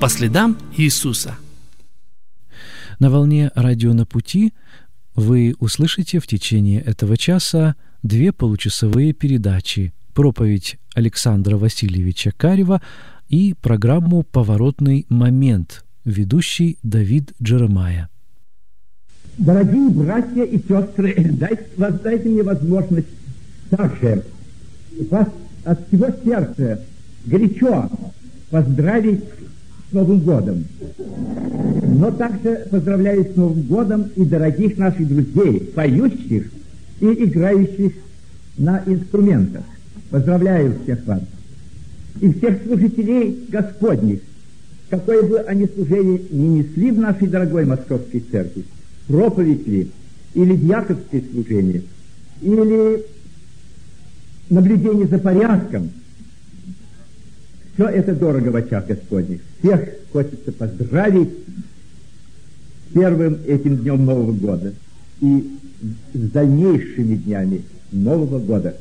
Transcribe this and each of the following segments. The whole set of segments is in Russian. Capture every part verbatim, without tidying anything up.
по следам Иисуса. На волне «Радио на пути» вы услышите в течение этого часа две получасовые передачи: проповедь Александра Васильевича Карева и программу «Поворотный момент», ведущий Давид Джеремайя. Дорогие братья и сестры, дайте, дайте мне возможность также вас от всего сердца горячо поздравить с Новым годом. Но также поздравляю с Новым годом и дорогих наших друзей, поющих и играющих на инструментах. Поздравляю всех вас. И всех служителей Господних, какое бы они служение ни несли в нашей дорогой Московской церкви, проповедь ли, или диаконское служение, или наблюдение за порядком, все это дорого в очах Господних. Всех хочется поздравить с первым этим днем Нового года и с дальнейшими днями Нового года.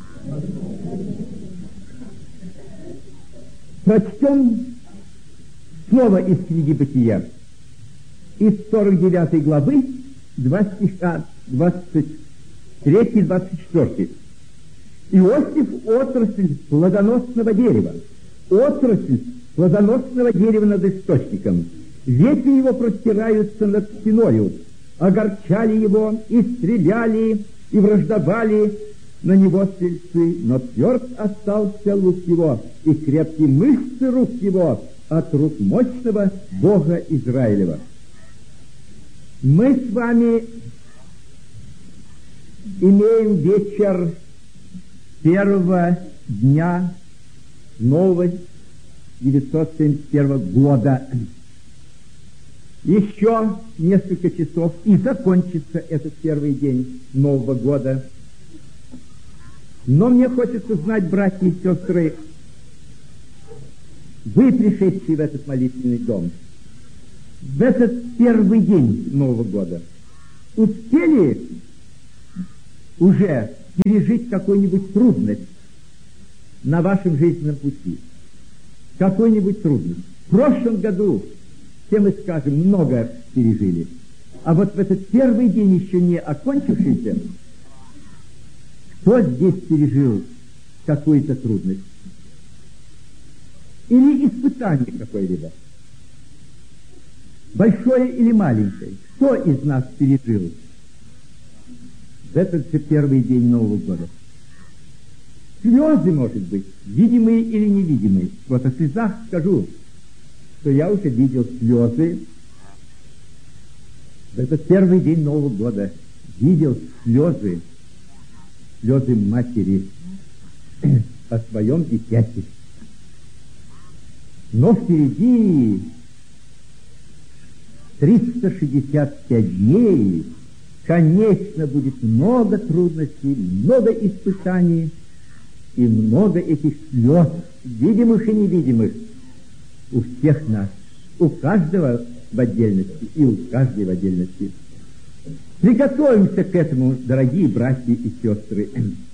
Прочтем слово из книги Бытия, из сорок девятой главы, два стиха, двадцать третий двадцать четвёртый. Иосиф — отрасль плодоносного дерева, отрасль плодоносного дерева над источником. Ветви его простираются над стеною, огорчали его, и стреляли, и враждовали на него стрельцы, но тверд остался лук его, и крепкие мышцы рук его от рук мощного Бога Израилева. Мы с вами имеем вечер первого дня нового девятьсот семьдесят первого года. Еще несколько часов, и закончится этот первый день Нового года. Но мне хочется знать, братья и сестры, вы, пришедшие в этот молитвенный дом, в этот первый день Нового года, успели уже пережить какую-нибудь трудность на вашем жизненном пути? Какую-нибудь трудность? В прошлом году, все мы скажем, много пережили. А вот в этот первый день, еще не окончившийся, кто здесь пережил какую-то трудность? Или испытание какое-либо? Большое или маленькое? Кто из нас пережил в этот же первый день Нового года? Слезы, может быть, видимые или невидимые. Вот о слезах скажу, что я уже видел слезы в этот первый день Нового года. Видел слезы, слезы матери о своем дитяти. Но впереди триста шестьдесят пять дней, конечно, будет много трудностей, много испытаний и много этих слез, видимых и невидимых, у всех нас, у каждого в отдельности и у каждой в отдельности. Приготовимся к этому, дорогие братья и сестры.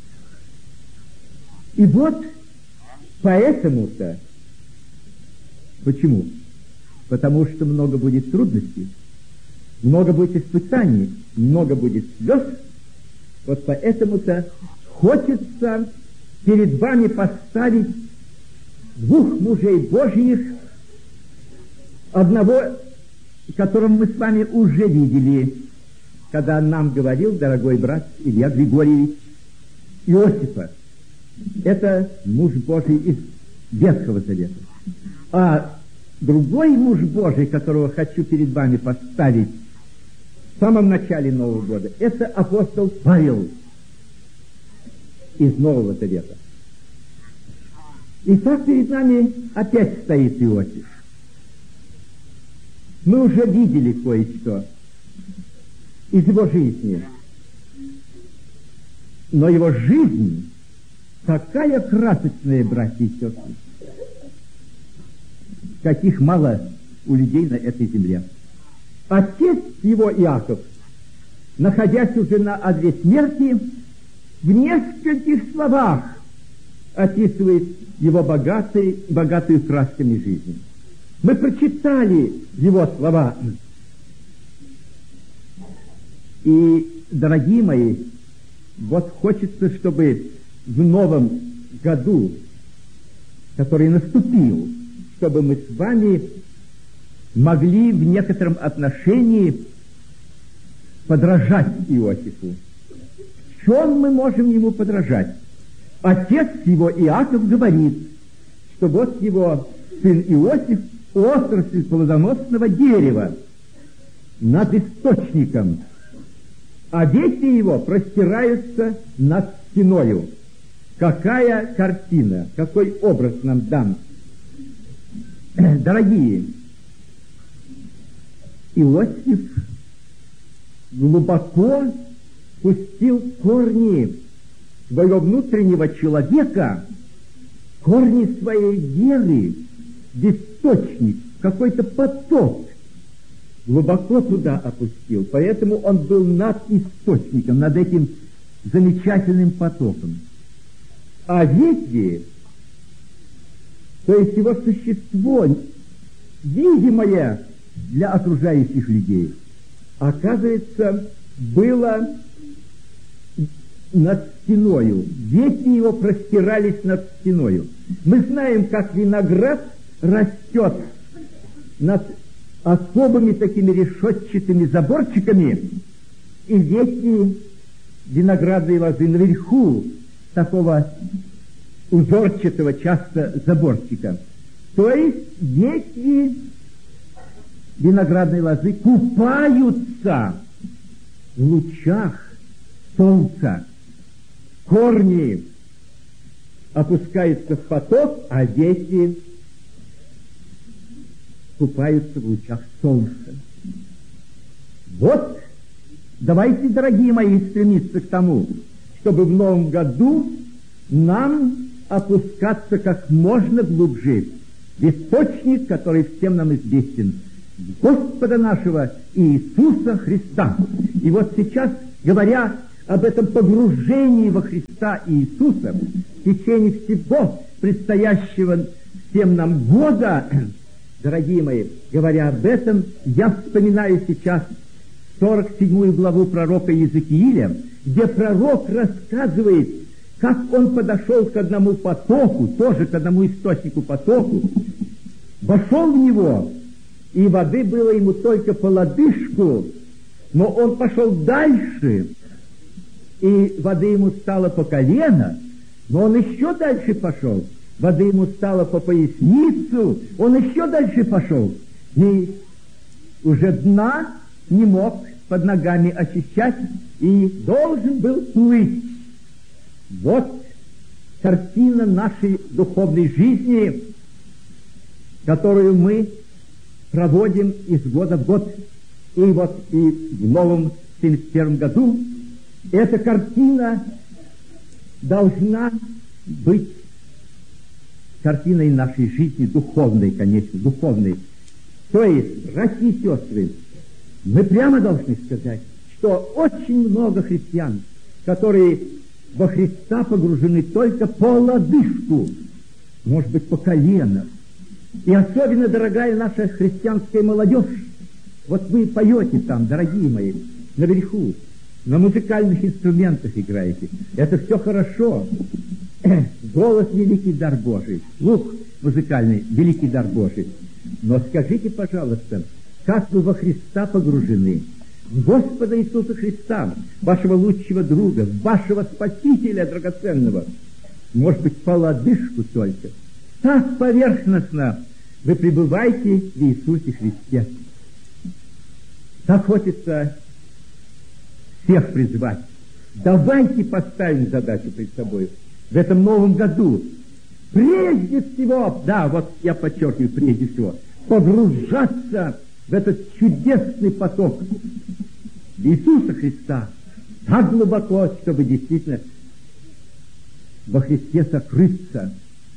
И вот поэтому-то, почему? Потому что много будет трудностей, много будет испытаний, много будет слез. Вот поэтому-то хочется перед вами поставить двух мужей Божьих, одного, которого мы с вами уже видели, когда нам говорил дорогой брат Илья Григорьевич, Иосифа. Это муж Божий из Ветхого Завета. А другой муж Божий, которого хочу перед вами поставить в самом начале Нового года, это апостол Павел из Нового Завета. И так перед нами опять стоит Иосиф. Мы уже видели кое-что из его жизни. Но его жизнь такая красочная, братья и сестры, каких мало у людей на этой земле. Отец его, Иаков, находясь уже на одре смерти, в нескольких словах описывает его богатой, богатую красками жизнь. Мы прочитали его слова. И, дорогие мои, вот хочется, чтобы в новом году, который наступил, чтобы мы с вами могли в некотором отношении подражать Иосифу. В чем мы можем ему подражать? Отец его, Иаков, говорит, что вот его сын Иосиф у отрасли плодоносного дерева над источником, а ветви его простираются над стеною. Какая картина, какой образ нам дан. Дорогие, Иосиф глубоко пустил корни своего внутреннего человека, корни своей веры в источник, какой-то поток, глубоко туда опустил. Поэтому он был над источником, над этим замечательным потоком. А ветви, то есть его существо, видимое для окружающих людей, оказывается, было над стеною. Ветви его простирались над стеною. Мы знаем, как виноград растет над особыми такими решетчатыми заборчиками, и ветви виноградной лозы наверху такого узорчатого часто заборчика. То есть ветви виноградной лозы купаются в лучах солнца. Корни опускаются в поток, а ветви купаются в лучах солнца. Вот, давайте, дорогие мои, стремиться к тому, чтобы в новом году нам опускаться как можно глубже в источник, который всем нам известен, Господа нашего Иисуса Христа. И вот сейчас, говоря об этом погружении во Христа Иисуса в течение всего предстоящего всем нам года, дорогие мои, говоря об этом, я вспоминаю сейчас сорок седьмую главу пророка Иезекииля, где пророк рассказывает, как он подошел к одному потоку, тоже к одному источнику потоку, вошел в него, и воды было ему только по лодыжку, но он пошел дальше, и воды ему стало по колено, но он еще дальше пошел, воды ему стало по поясницу, он еще дальше пошел, и уже дна не мог под ногами очищать, и должен был плыть. Вот картина нашей духовной жизни, которую мы проводим из года в год. И вот и в новом семьдесят первом году эта картина должна быть картиной нашей жизни, духовной, конечно, духовной. То есть, братья и сестры, мы прямо должны сказать, что очень много христиан, которые во Христа погружены только по лодыжку, может быть, по колено. И особенно, дорогая наша христианская молодежь, вот вы поете там, дорогие мои, наверху, на музыкальных инструментах играете. Это все хорошо. Голос — великий дар Божий, слух музыкальный — великий дар Божий. Но скажите, пожалуйста, как вы во Христа погружены? В Господа Иисуса Христа, вашего лучшего друга, вашего Спасителя драгоценного. Может быть, по лодыжку только. Так поверхностно вы пребываете в Иисусе Христе. Так хочется всех призвать. Давайте поставим задачу перед собой в этом новом году. Прежде всего, да, вот я подчеркиваю, прежде всего, погружаться в этот чудесный поток Иисуса Христа так глубоко, чтобы действительно во Христе сокрыться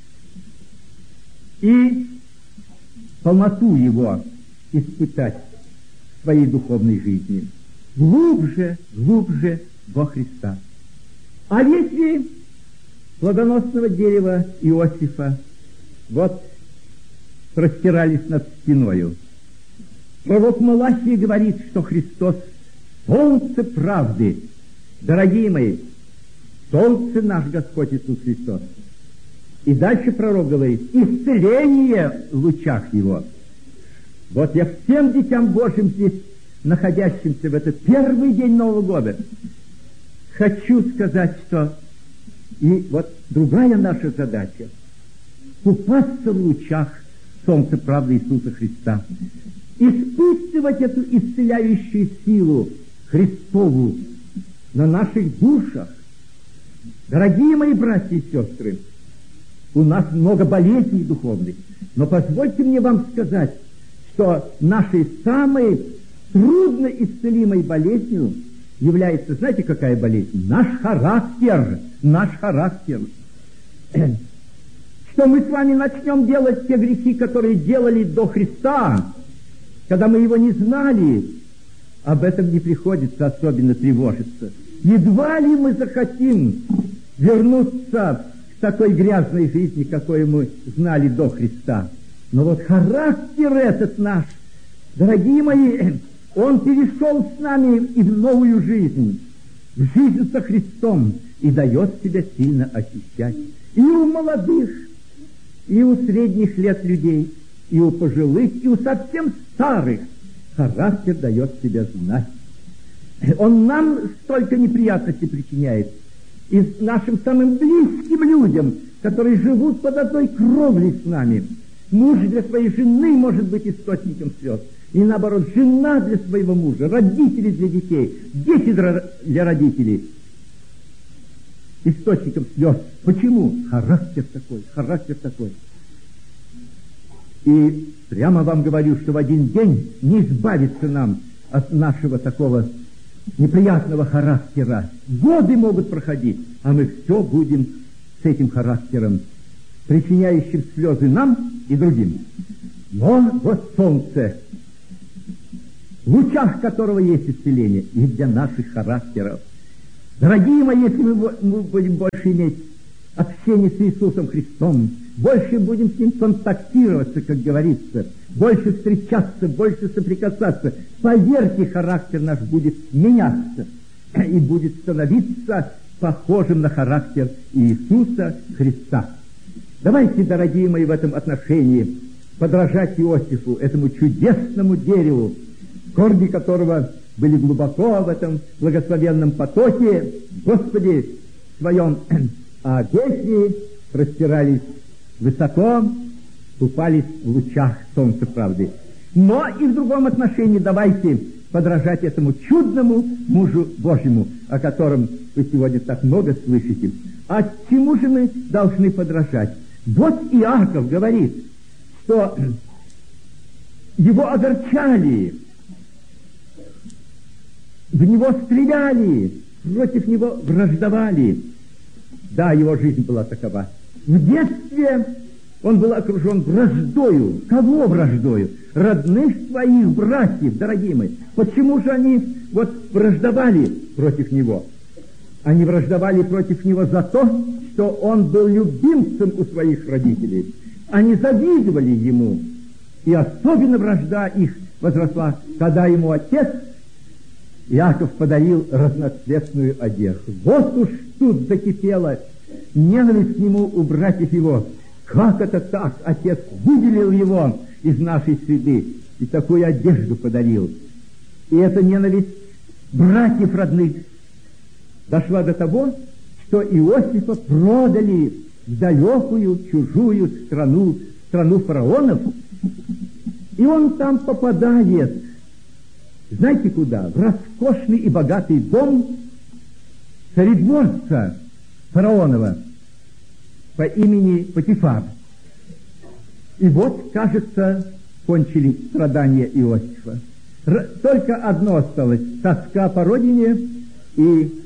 и полноту Его испытать в своей духовной жизни. Глубже, глубже во Христа. А ветви плодоносного дерева Иосифа, вот простирались над стеною. Пророк Малахия говорит, что Христос — солнце правды. Дорогие мои, солнце наш Господь Иисус Христос. И дальше пророк говорит: исцеление в лучах Его. Вот я всем детям Божьим здесь, находящимся в этот первый день Нового года, хочу сказать, что и вот другая наша задача — купаться в лучах солнца правды Иисуса Христа, испытывать эту исцеляющую силу Христову на наших душах. Дорогие мои братья и сестры, у нас много болезней духовных, но позвольте мне вам сказать, что нашей самой трудно исцелимой болезнью является, знаете, какая болезнь? Наш характер, наш характер. Что мы с вами начнем делать те грехи, которые делали до Христа, когда мы Его не знали, об этом не приходится особенно тревожиться. Едва ли мы захотим вернуться к такой грязной жизни, какой мы знали до Христа. Но вот характер этот наш, дорогие мои, он перешел с нами и в новую жизнь, в жизнь со Христом, и дает себя сильно очищать. И у молодых, и у средних лет людей, и у пожилых, и у совсем старых характер дает себя знать. Он нам столько неприятностей причиняет, и нашим самым близким людям, которые живут под одной кровлей с нами. Муж для своей жены может быть источником слез, и наоборот, жена для своего мужа, родители для детей, дети для родителей источником слез. Почему? Характер такой, характер такой. И прямо вам говорю, что в один день не избавиться нам от нашего такого неприятного характера. Годы могут проходить, а мы все будем с этим характером, причиняющим слезы нам и другим. Но вот солнце, в лучах которого есть исцеление, и для наших характеров. Дорогие мои, если мы будем больше иметь общение с Иисусом Христом, больше будем с Ним контактироваться, как говорится, больше встречаться, больше соприкасаться, поверьте, характер наш будет меняться и будет становиться похожим на характер Иисуса Христа. Давайте, дорогие мои, в этом отношении подражать Иосифу, этому чудесному дереву, корни которого были глубоко в этом благословенном потоке, Господи, в своем, а ветви простирались высоко, купались в лучах солнца правды. Но и в другом отношении давайте подражать этому чудному мужу Божьему, о котором вы сегодня так много слышите. А чему же мы должны подражать? Вот Иаков говорит, что его огорчали, в него стреляли, против него враждовали. Да, его жизнь была такова. В детстве он был окружен враждою. Кого враждою? Родных своих братьев, дорогие мои. Почему же они вот враждовали против него? Они враждовали против него за то, что он был любимцем у своих родителей. Они завидовали ему. И особенно вражда их возросла, когда ему отец Иаков подарил разноцветную одежду. Вот уж тут закипела ненависть к нему у братьев его. Как это так? Отец выделил его из нашей среды и такую одежду подарил. И эта ненависть братьев родных дошла до того, что Иосифа продали в далекую, чужую страну, страну фараонов, и он там попадает, знаете куда? В роскошный и богатый дом царедворца фараонова по имени Потифар. И вот, кажется, кончились страдания Иосифа. Р- только одно осталось — тоска по родине и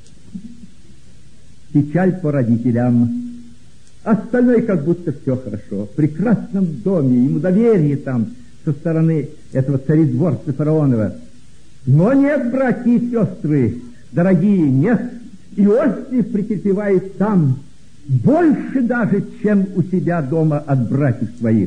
печаль по родителям. Остальное как будто все хорошо. В прекрасном доме, ему доверие там со стороны этого царедворца фараонова. Но нет, братья и сестры, дорогие, нет. Иосиф претерпевает там больше даже, чем у себя дома от братьев своих.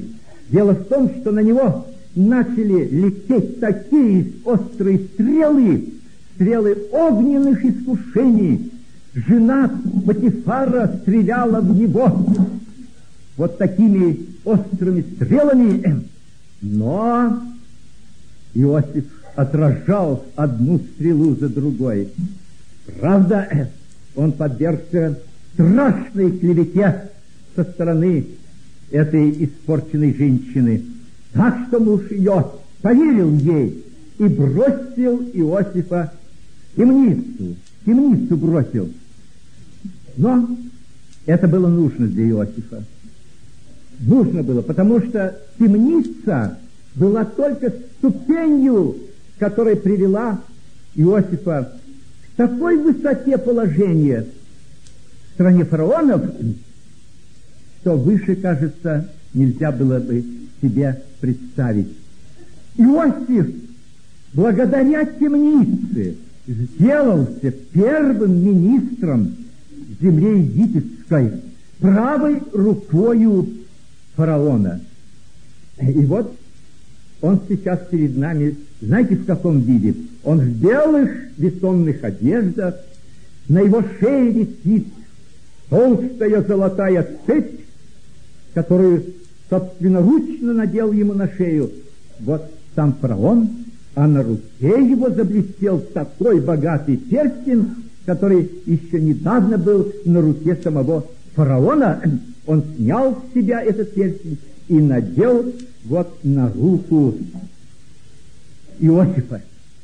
Дело в том, что на него начали лететь такие острые стрелы, стрелы огненных искушений. Жена Патифара стреляла в него вот такими острыми стрелами, но Иосиф отражал одну стрелу за другой. Правда, он подвергся страшной клевете со стороны этой испорченной женщины. Так что муж ее поверил ей и бросил Иосифа в темницу. В темницу бросил. Но это было нужно для Иосифа. Нужно было, потому что темница была только ступенью, которая привела Иосифа к такой высоте положения в стране фараонов, что выше, кажется, нельзя было бы себе представить. Иосиф, благодаря темнице, сделался первым министром земли египетской, правой рукою фараона. И вот он сейчас перед нами, знаете, в каком виде? Он в белых бетонных одеждах, на его шее висит толстая золотая цепь, которую собственноручно надел ему на шею. Вот сам фараон, а на руке его заблестел такой богатый перстень, который еще недавно был на руке самого фараона. Он снял с себя этот перстень и надел вот на руку Иосифа.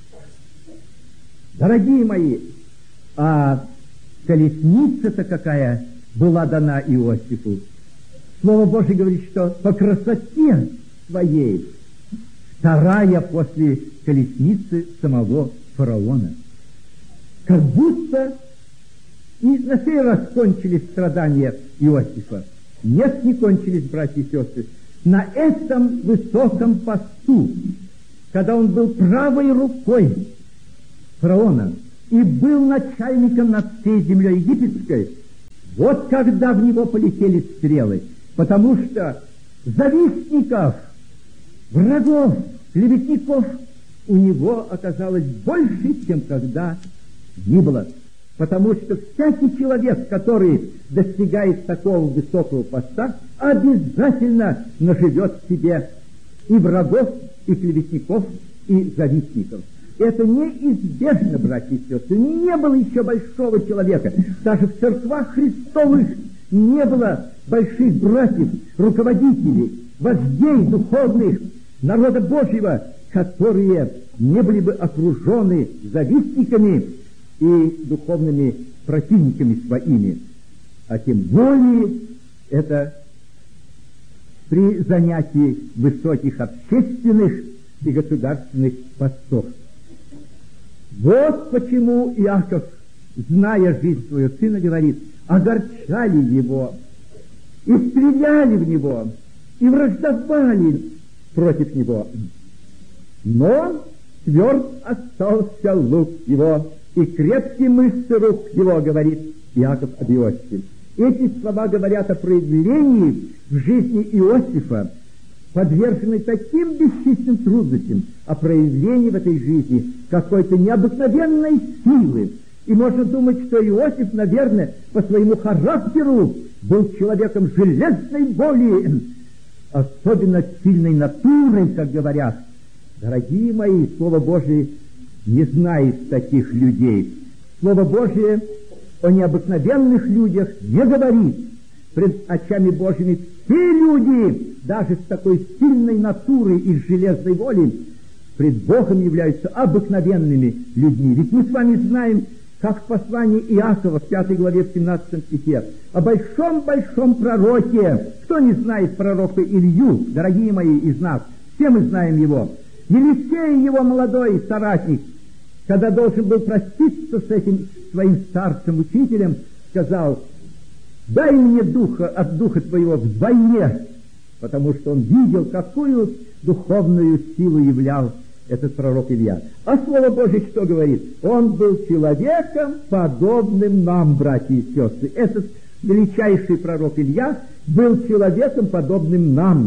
Дорогие мои, а колесница-то какая была дана Иосифу? Слово Божие говорит, что по красоте своей вторая после колесницы самого фараона. Как будто и на сей раз кончились страдания Иосифа. Нет, не кончились, братья и сестры. На этом высоком посту, когда он был правой рукой фараона и был начальником над всей землей египетской, вот когда в него полетели стрелы, потому что завистников, врагов, клеветников у него оказалось больше, чем когда ни было. Потому что всякий человек, который достигает такого высокого поста, обязательно наживет в себе и врагов, и клеветников, и завистников. Это неизбежно, братья и сестры. Не было еще большого человека. Даже в церквах Христовых не было больших братьев, руководителей, вождей духовных, народа Божьего, которые не были бы окружены завистниками и духовными противниками своими. А тем более это при занятии высоких общественных и государственных постов. Вот почему Иаков, зная жизнь своего сына, говорит: огорчали его, и стреляли в него, и враждовали против него. Но тверд остался лук его, и крепкие мышцы рук его, говорит Иаков об Иосифе. Эти слова говорят о проявлении в жизни Иосифа, подверженной таким бесчисленным трудностям, о проявлении в этой жизни какой-то необыкновенной силы. И можно думать, что Иосиф, наверное, по своему характеру был человеком железной воли, особенно сильной натурой, как говорят. Дорогие мои, Слово Божие не знает таких людей. Слово Божие о необыкновенных людях не говорит. Пред очами Божьими все люди, даже с такой сильной натурой и с железной волей, пред Богом являются обыкновенными людьми. Ведь мы с вами знаем, как в послании Иакова в пятой главе в семнадцатом стихе, о большом-большом пророке. Кто не знает пророка Илью, дорогие мои, из нас? Все мы знаем его. Елисей, его молодой соратник, когда должен был проститься с этим своим старцем, учителем, сказал: дай мне духа от духа твоего вдвойне, потому что он видел, какую духовную силу являл этот пророк Илья. А Слово Божие что говорит? Он был человеком, подобным нам, братья и сестры. Этот величайший пророк Илья был человеком, подобным нам.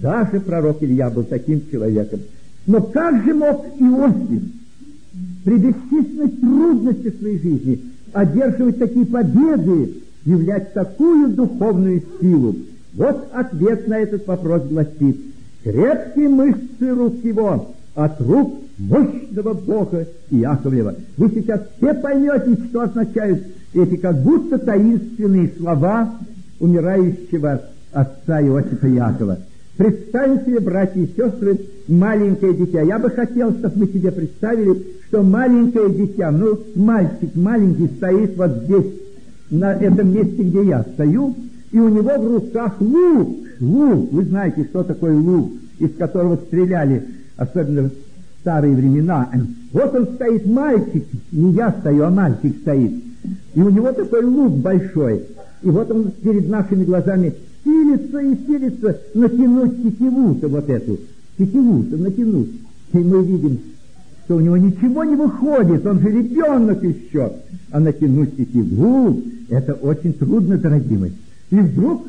Даже пророк Илья был таким человеком. Но как же мог Иосиф при бесчисленных трудностях своей жизни одерживать такие победы, являть такую духовную силу? Вот ответ на этот вопрос гласит: крепкие мышцы рук его от рук мощного Бога Иаковлева. Вы сейчас все поймете, что означают эти как будто таинственные слова умирающего отца Иосифа Иакова. Представим себе, братья и сестры, маленькое дитя. Я бы хотел, чтобы мы себе представили, что маленькое дитя, ну, мальчик маленький стоит вот здесь, на этом месте, где я стою, и у него в руках лук. Лук, вы знаете, что такое лук, из которого стреляли, особенно в старые времена. Вот он стоит, мальчик, не я стою, а мальчик стоит. И у него такой лук большой. И вот он перед нашими глазами силится и силится натянуть тетиву-то вот эту. Тетиву-то натянуть. И мы видим, что у него ничего не выходит. Он же ребенок еще. А натянуть тетиву — это очень трудно, дорогие мои. И вдруг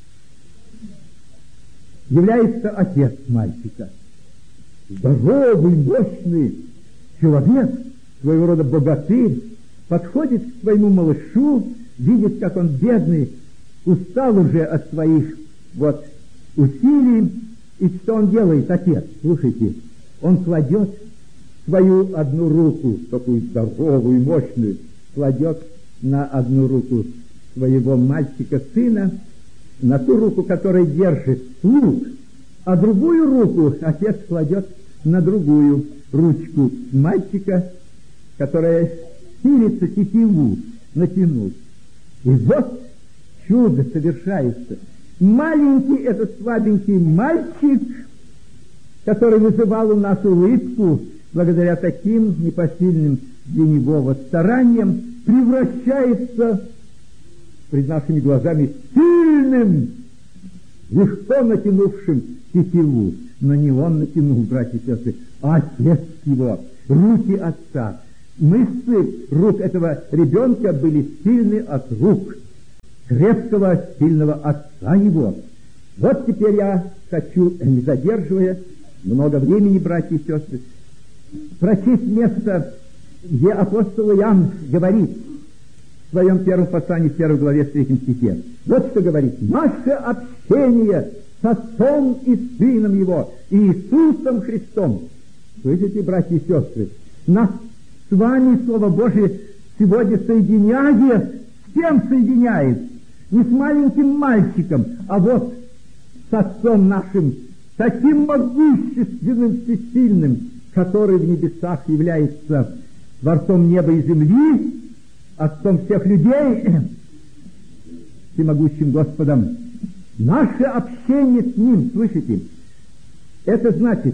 является отец мальчика. Здоровый, мощный человек, своего рода богатырь, подходит к своему малышу, видит, как он бедный, устал уже от своих вот усилий, и что он делает, отец? Слушайте, он кладет свою одну руку, такую здоровую, мощную, кладет на одну руку своего мальчика, сына, на ту руку, которая держит лук, а другую руку отец кладет на другую ручку мальчика, которая силится тетиву натянуть. И вот чудо совершается. Маленький этот слабенький мальчик, который вызывал у нас улыбку, благодаря таким непосильным для него вот стараниям, превращается пред нашими глазами сильным, легко натянувшим тетиву. Но не он натянул, братья и сестры, а отец его, руки отца. Мышцы рук этого ребенка были сильны от рук крепкого, сильного отца его. Вот теперь я хочу, не задерживая много времени, братья и сестры, прочесть место, где апостол Иоанн говорит в своем первом послании, в первой главе, в третьем стихе. Вот что говорит: наше общение с Отцом и Сыном Его, Иисусом Христом. Слышите, братья и сестры, нас с вами, Слово Божие, сегодня соединяет, с кем соединяет? Не с маленьким мальчиком, а вот с Отцом нашим, таким могущественным, всесильным, который в небесах является Творцом неба и земли, Отцом всех людей, всемогущим Господом. Наше общение с Ним, слышите, это значит,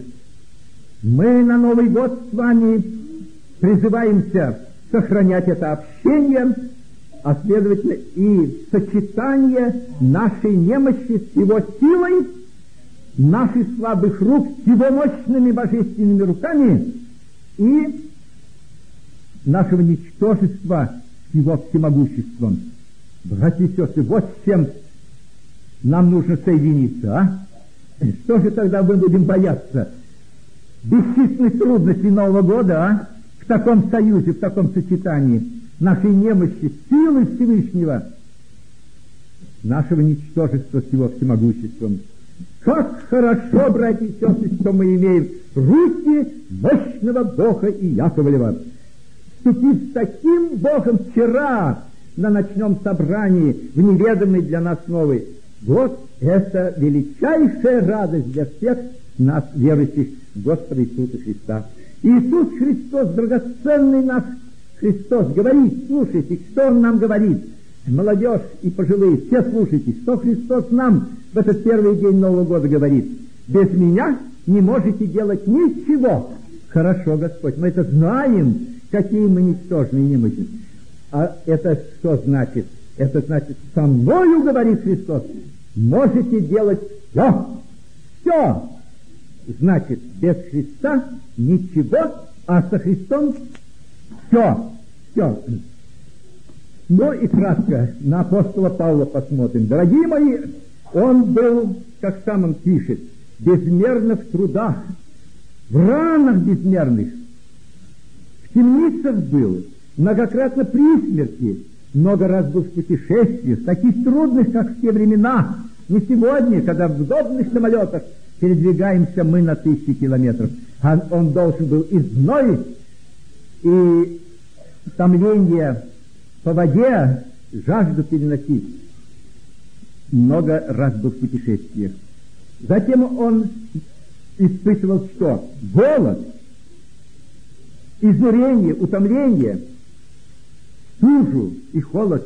мы на Новый год с вами призываемся сохранять это общение, а следовательно и сочетание нашей немощи с Его силой, наших слабых рук с Его мощными божественными руками и нашего ничтожества с Его всемогуществом. Братья и сестры, вот с чем нам нужно соединиться, а? Что же тогда мы будем бояться? Бесчисленных трудностей Нового года, а? В таком союзе, в таком сочетании нашей немощи, силы Всевышнего, нашего ничтожества с Его всемогуществом. Как хорошо, братья и сестры, что мы имеем руки мощного Бога Иаковлева. Вступив с таким Богом вчера на ночном собрании в неведомый для нас новый год, это величайшая радость для всех нас, верующих в Господа Иисуса Христа. Иисус Христос, драгоценный наш Христос, говорит, слушайте, что Он нам говорит. Молодежь и пожилые, все слушайте, что Христос нам в этот первый день Нового года говорит. Без меня не можете делать ничего. Хорошо, Господь, мы это знаем, какие мы ничтожные и немощные. А это что значит? Это значит, со мною, говорит Христос, можете делать все. Все. Значит, без Христа ничего, а со Христом все. Все. Ну и кратко на апостола Павла посмотрим. Дорогие мои, он был, как сам он пишет, безмерно в трудах, в ранах безмерных, в темницах был, многократно при смерти, много раз был в путешествиях, таких трудных, как в те времена, не сегодня, когда в удобных самолетах передвигаемся мы на тысячи километров. А он должен был и зной, и томление по воде, жажду переносить. Много раз был в путешествиях. Затем он испытывал что? Голод, изнурение, утомление, стужу и холод.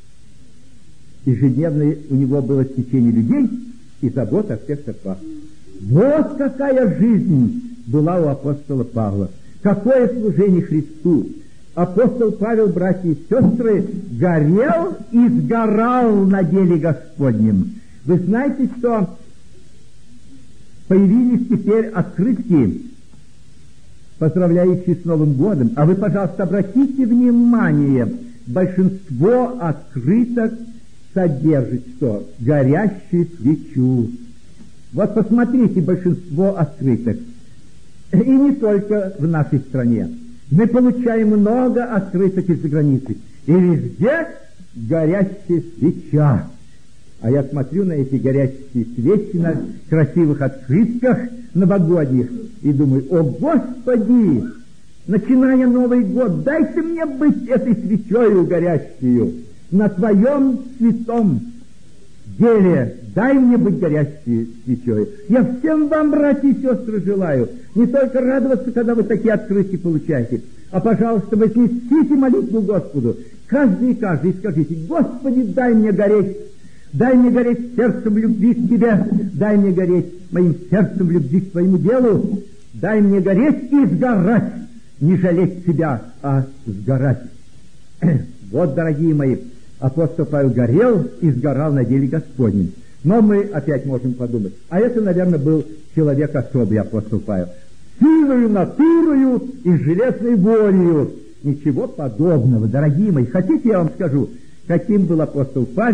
Ежедневное у него было стечение людей и забота о всех церквах. Вот какая жизнь была у апостола Павла. Какое служение Христу! Апостол Павел, братья и сестры, горел и сгорал на деле Господнем. Вы знаете, что появились теперь открытки, поздравляющие с Новым годом. А вы, пожалуйста, обратите внимание, большинство открыток содержит что? Горящую свечу. Вот посмотрите большинство открыток. И не только в нашей стране. Мы получаем много открыток из-за границы. И везде горящая свеча. А я смотрю на эти горящие свечи на красивых открытках новогодних и думаю: о Господи, начиная Новый год, дайте мне быть этой свечою горящую на Твоем святом деле. Дай мне быть горящей свечой. Я всем вам, братья и сестры, желаю не только радоваться, когда вы такие открытки получаете, а, пожалуйста, вознесите молитву Господу. Каждый и каждый, и скажите: Господи, дай мне гореть, дай мне гореть сердцем любви к Тебе, дай мне гореть моим сердцем любви к Твоему делу, дай мне гореть и сгорать, не жалеть Тебя, а сгорать. Вот, дорогие мои, апостол Павел горел и сгорал на деле Господнем. Но мы опять можем подумать, а это, наверное, был человек особый, апостол Павел. Силою, натурою и железной волею. Ничего подобного, дорогие мои. Хотите, я вам скажу, каким был апостол Павел?